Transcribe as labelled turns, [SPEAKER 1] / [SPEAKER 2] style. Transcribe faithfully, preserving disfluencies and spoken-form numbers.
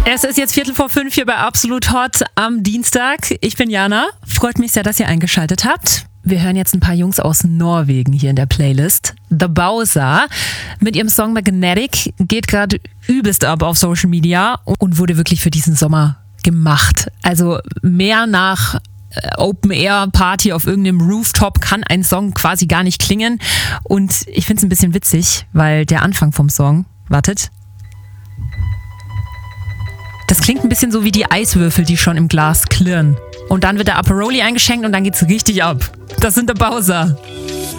[SPEAKER 1] Es ist jetzt Viertel vor fünf hier bei Absolut Hot am Dienstag. Ich bin Jana. Freut mich sehr, dass ihr eingeschaltet habt. Wir hören jetzt ein paar Jungs aus Norwegen hier in der Playlist. The Bowser mit ihrem Song Magnetic geht gerade übelst ab auf Social Media und wurde wirklich für diesen Sommer gemacht. Also mehr nach Open-Air-Party auf irgendeinem Rooftop kann ein Song quasi gar nicht klingen. Und ich finde es ein bisschen witzig, weil der Anfang vom Song, wartet, das klingt ein bisschen so wie die Eiswürfel, die schon im Glas klirren. Und dann wird der Aperoli eingeschenkt und dann geht's richtig ab. Das sind der Bowser.